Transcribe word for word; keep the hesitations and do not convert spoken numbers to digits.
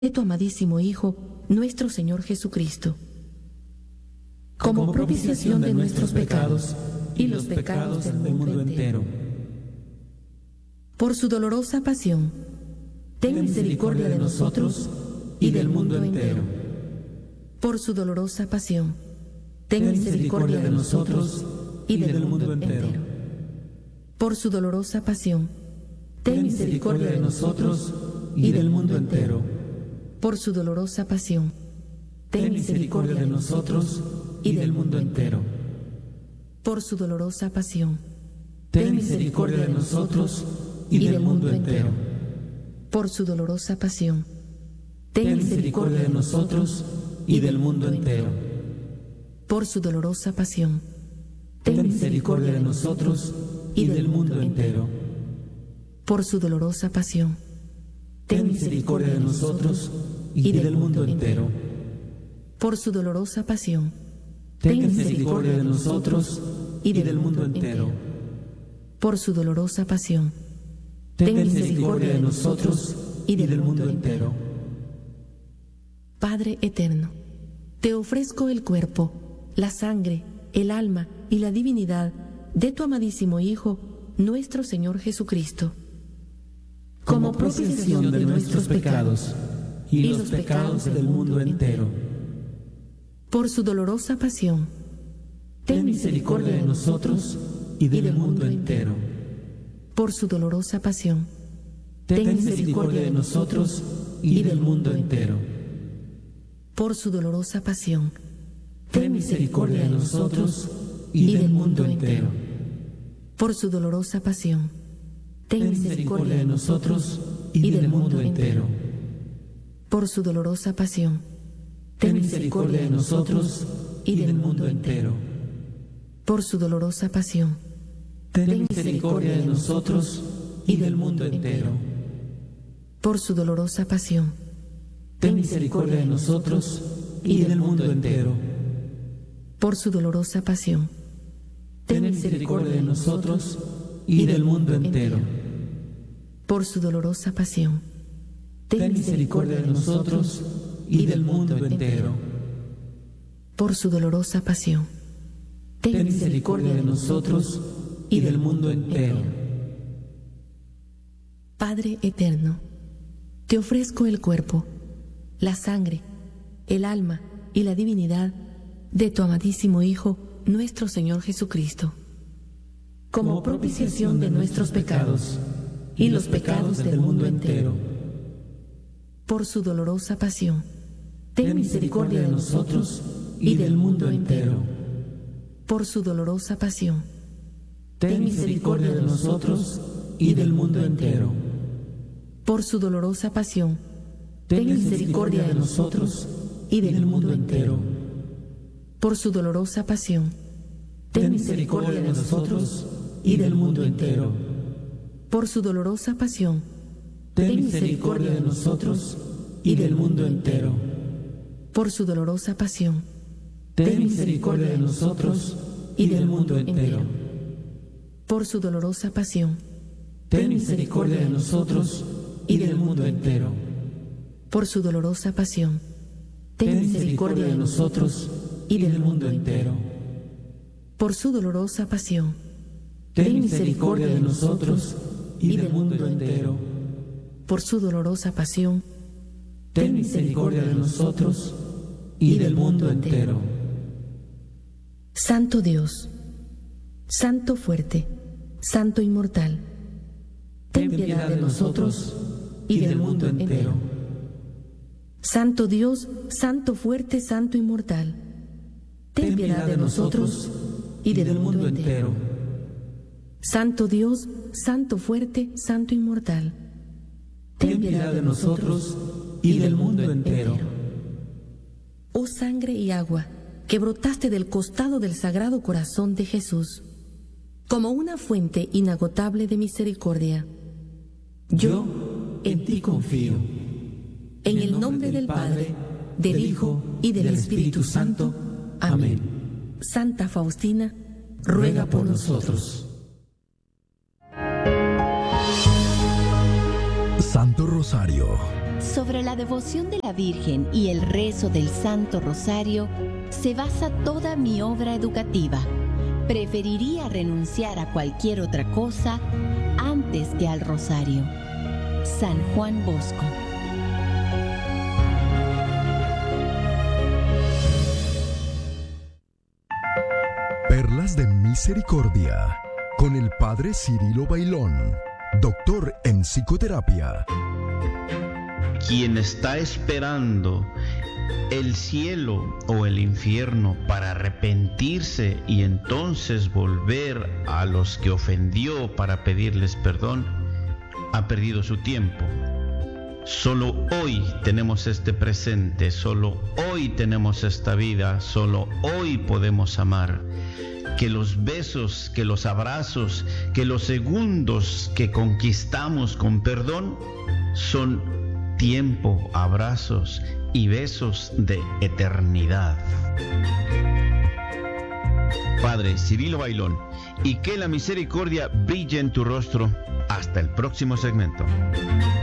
de tu amadísimo Hijo, nuestro Señor Jesucristo, como propiciación de nuestros pecados y los pecados del mundo entero. Por su dolorosa pasión, ten misericordia de nosotros y del mundo entero. Por su dolorosa pasión, ten misericordia de nosotros y del mundo entero. Por su dolorosa pasión, ten misericordia de nosotros y del mundo entero. Por su dolorosa pasión, ten misericordia de nosotros y del mundo entero. Por su dolorosa pasión, ten misericordia de nosotros y del mundo entero. Por su dolorosa pasión, ten misericordia de nosotros y del mundo entero. Por su dolorosa pasión, ten misericordia de nosotros y del mundo entero. Por su dolorosa pasión, ten misericordia de nosotros y del mundo entero. Por su dolorosa pasión, ten misericordia de nosotros y del mundo entero. Por su dolorosa pasión, ten misericordia de nosotros y del mundo entero. Padre eterno, te ofrezco el cuerpo, la sangre, el alma y la divinidad de tu amadísimo Hijo, nuestro Señor Jesucristo, como propiciación de nuestros pecados y los pecados del mundo entero. Por su dolorosa pasión, ten misericordia de nosotros y del mundo entero. Por su dolorosa pasión, ten misericordia de nosotros y del mundo entero. Por su dolorosa pasión, ten misericordia de nosotros y del mundo entero. Por su dolorosa pasión, ten misericordia de nosotros y del mundo entero. Por su dolorosa pasión, ten misericordia de nosotros y del mundo entero. Por su dolorosa pasión, ten misericordia de nosotros y del mundo entero. Por su dolorosa pasión, ten misericordia de nosotros y del mundo entero. Por su dolorosa pasión, ten misericordia de nosotros y del mundo entero. Por su dolorosa pasión, ten misericordia de nosotros y del mundo entero. Por su dolorosa pasión, ten misericordia de nosotros y del mundo entero. Padre eterno, te ofrezco el cuerpo, la sangre, el alma y la divinidad de tu amadísimo Hijo, nuestro Señor Jesucristo, como propiciación de nuestros pecados y los pecados del mundo entero. Por su dolorosa pasión, ten misericordia de nosotros y del mundo entero. Por su dolorosa pasión, ten misericordia de nosotros y del mundo entero. Por su dolorosa pasión, ten misericordia de nosotros y del mundo entero. Por su dolorosa pasión, ten misericordia de nosotros y del mundo entero. Por su dolorosa pasión, ten misericordia de nosotros y del mundo entero. Por su dolorosa pasión, ten misericordia de nosotros y del mundo entero. Por su dolorosa pasión, ten misericordia de nosotros y del mundo entero. Por su dolorosa pasión, ten misericordia de nosotros y del mundo entero. Por su dolorosa pasión, ten misericordia de nosotros y del mundo entero. Por su dolorosa pasión, ten misericordia de nosotros y del mundo entero. Santo Dios, Santo fuerte, Santo inmortal, ten piedad de nosotros y del mundo entero. Santo Dios, Santo fuerte, Santo inmortal, ten piedad de nosotros y del mundo entero. Santo Dios, Santo fuerte, Santo inmortal, ten piedad de nosotros y del mundo entero. Oh sangre y agua que brotaste del costado del Sagrado Corazón de Jesús, como una fuente inagotable de misericordia, yo en ti confío. En el nombre del Padre, del Hijo y del Espíritu Santo. Amén. Santa Faustina, ruega por nosotros. Santo Rosario, Sobre la devoción de la Virgen y el rezo del Santo Rosario se basa toda mi obra educativa. Preferiría renunciar a cualquier otra cosa antes que al rosario. San Juan Bosco. Perlas de Misericordia, con el Padre Cirilo Bailón, doctor en psicoterapia. Quien está esperando el cielo o el infierno para arrepentirse y entonces volver a los que ofendió para pedirles perdón, ha perdido su tiempo. Solo hoy tenemos este presente, solo hoy tenemos esta vida, solo hoy podemos amar. Que los besos, que los abrazos, que los segundos que conquistamos con perdón son tiempo, abrazos y besos de eternidad. Padre Cirilo Bailón, y que la misericordia brille en tu rostro. Hasta el próximo segmento.